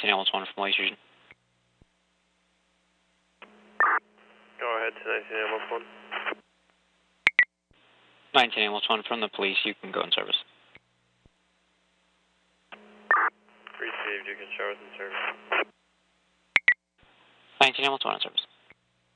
19 Hamilton from Lake Region. Go ahead to 19 Hamilton. 19 Hamilton from the police, you can go in service. Received, you can show us in service. 19 Hamilton in service.